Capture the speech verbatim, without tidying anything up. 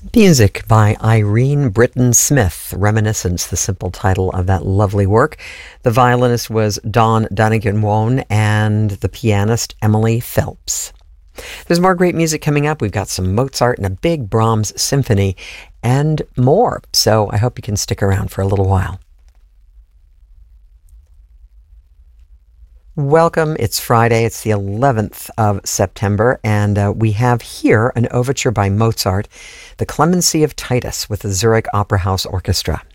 Music by Irene Britton Smith, Reminiscence, the simple title of that lovely work. The violinist was Don Donegan-Wone and the pianist Emily Phelps. There's more great music coming up. We've got some Mozart and a big Brahms symphony and more. So I hope you can stick around for a little while. Welcome. It's Friday. It's the eleventh of September, and uh, we have here an overture by Mozart, The Clemency of Titus, with the Zurich Opera House Orchestra.